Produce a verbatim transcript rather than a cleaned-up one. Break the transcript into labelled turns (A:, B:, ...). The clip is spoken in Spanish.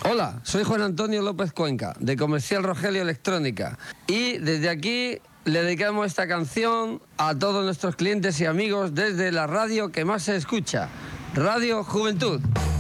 A: Hola, soy Juan Antonio López Cuenca, de Comercial Rogelio Electrónica. Y desde aquí le dedicamos esta canción a todos nuestros clientes y amigos desde la radio que más se escucha, Radio Juventud.